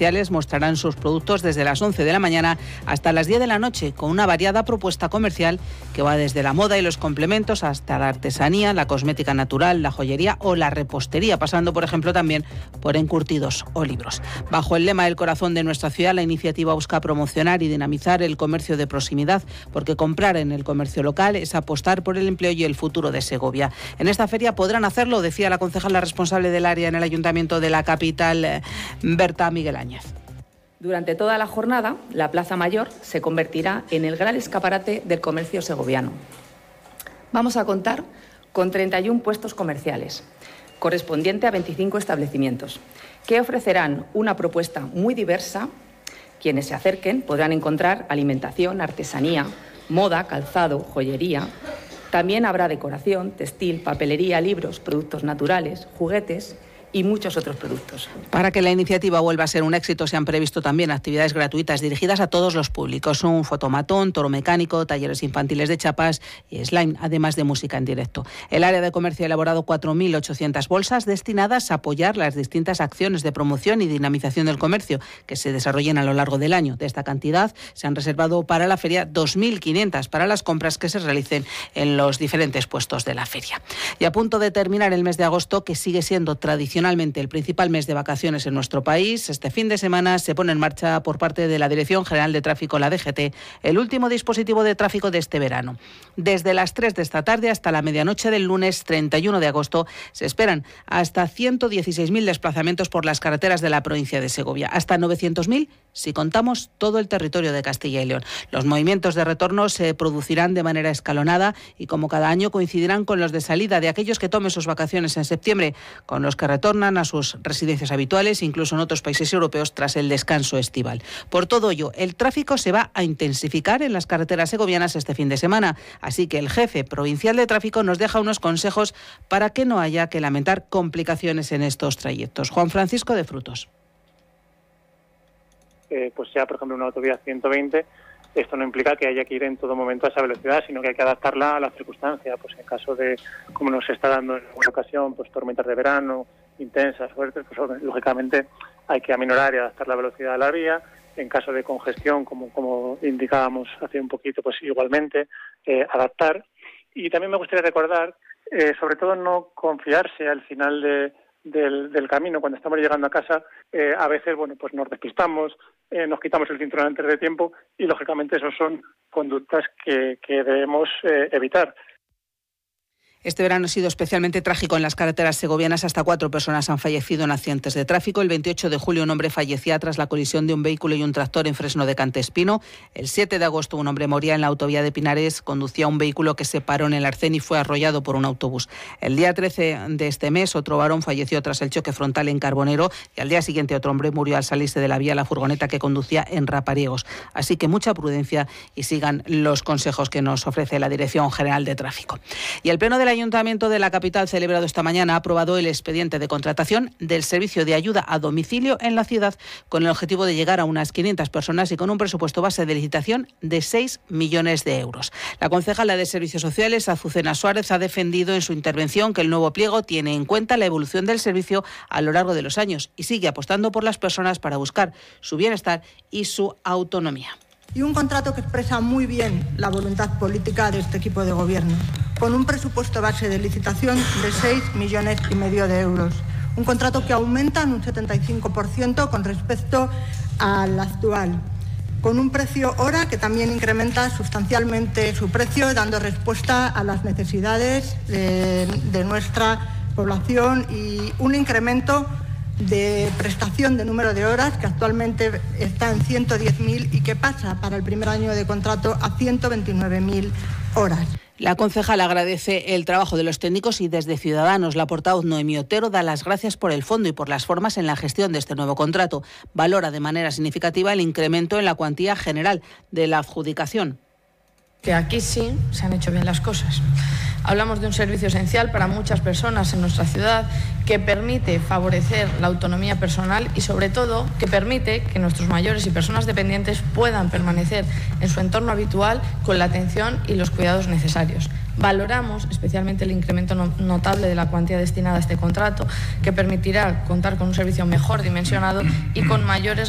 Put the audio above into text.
comerciales mostrarán sus productos desde las 11 de la mañana hasta las 10 de la noche, con una variada propuesta comercial que va desde la moda y los complementos hasta la artesanía, la cosmética natural, la joyería o la repostería, pasando, por ejemplo, también por encurtidos o libros. Bajo el lema El corazón de nuestra ciudad, la iniciativa busca promocionar y dinamizar el comercio de proximidad, porque comprar en el comercio local es apostar por el empleo y el futuro de Segovia. En esta feria podrán hacerlo, decía la concejala responsable del área en el Ayuntamiento de la capital, Berta Miguel Áñez. Durante toda la jornada, la Plaza Mayor se convertirá en el gran escaparate del comercio segoviano. Vamos a contar con 31 puestos comerciales, correspondiente a 25 establecimientos, que ofrecerán una propuesta muy diversa. Quienes se acerquen podrán encontrar alimentación, artesanía, moda, calzado, joyería. También habrá decoración, textil, papelería, libros, productos naturales, juguetes y muchos otros productos. Para que la iniciativa vuelva a ser un éxito, se han previsto también actividades gratuitas dirigidas a todos los públicos. Un fotomatón, toro mecánico, talleres infantiles de chapas y slime, además de música en directo. El área de comercio ha elaborado 4.800 bolsas destinadas a apoyar las distintas acciones de promoción y dinamización del comercio que se desarrollen a lo largo del año. De esta cantidad se han reservado para la feria 2.500 para las compras que se realicen en los diferentes puestos de la feria. Y a punto de terminar el mes de agosto, que sigue siendo tradicionalmente el principal mes de vacaciones en nuestro país, este fin de semana se pone en marcha por parte de la Dirección General de Tráfico, la DGT, el último dispositivo de tráfico de este verano. Desde las 3 de esta tarde hasta la medianoche del lunes 31 de agosto se esperan hasta 116.000 desplazamientos por las carreteras de la provincia de Segovia, hasta 900.000 si contamos todo el territorio de Castilla y León. Los movimientos de retorno se producirán de manera escalonada y, como cada año, coincidirán con los de salida de aquellos que tomen sus vacaciones en septiembre, con los que retornan a sus residencias habituales, incluso en otros países europeos, tras el descanso estival. Por todo ello, el tráfico se va a intensificar en las carreteras segovianas este fin de semana, así que el jefe provincial de tráfico nos deja unos consejos para que no haya que lamentar complicaciones en estos trayectos. Juan Francisco de Frutos. Pues sea, por ejemplo, una autovía 120, esto no implica que haya que ir en todo momento a esa velocidad, sino que hay que adaptarla a las circunstancias. Pues en caso de, como nos está dando en alguna ocasión, pues tormentas de verano intensas, fuertes, pues lógicamente hay que aminorar y adaptar la velocidad a la vía. En caso de congestión, como indicábamos hace un poquito, pues igualmente adaptar. Y también me gustaría recordar, sobre todo, no confiarse al final del camino. Cuando estamos llegando a casa, a veces, pues nos despistamos, nos quitamos el cinturón antes de tiempo y, lógicamente, esas son conductas que debemos evitar. Este verano ha sido especialmente trágico en las carreteras segovianas. Hasta 4 personas han fallecido en accidentes de tráfico. El 28 de julio un hombre fallecía tras la colisión de un vehículo y un tractor en Fresno de Cantespino. El 7 de agosto un hombre moría en la autovía de Pinares. Conducía un vehículo que se paró en el arcén y fue arrollado por un autobús. El día 13 de este mes otro varón falleció tras el choque frontal en Carbonero y al día siguiente otro hombre murió al salirse de la vía la furgoneta que conducía en Rapariegos. Así que mucha prudencia y sigan los consejos que nos ofrece la Dirección General de Tráfico. Y el Pleno de la Ayuntamiento de la capital, celebrado esta mañana, ha aprobado el expediente de contratación del servicio de ayuda a domicilio en la ciudad, con el objetivo de llegar a unas 500 personas y con un presupuesto base de licitación de 6 millones de euros. La concejala de Servicios Sociales, Azucena Suárez, ha defendido en su intervención que el nuevo pliego tiene en cuenta la evolución del servicio a lo largo de los años y sigue apostando por las personas para buscar su bienestar y su autonomía. Y un contrato que expresa muy bien la voluntad política de este equipo de gobierno, con un presupuesto base de licitación de 6,5 millones de euros. Un contrato que aumenta en un 75% con respecto al actual, con un precio hora que también incrementa sustancialmente su precio, dando respuesta a las necesidades de nuestra población y un incremento de prestación de número de horas que actualmente está en 110.000 y que pasa para el primer año de contrato a 129.000 horas. La concejala agradece el trabajo de los técnicos y desde Ciudadanos la portavoz Noemí Otero da las gracias por el fondo y por las formas en la gestión de este nuevo contrato. Valora de manera significativa el incremento en la cuantía general de la adjudicación. Que aquí sí se han hecho bien las cosas. Hablamos de un servicio esencial para muchas personas en nuestra ciudad que permite favorecer la autonomía personal y, sobre todo, que permite que nuestros mayores y personas dependientes puedan permanecer en su entorno habitual con la atención y los cuidados necesarios. Valoramos especialmente el incremento notable de la cuantía destinada a este contrato, que permitirá contar con un servicio mejor dimensionado y con mayores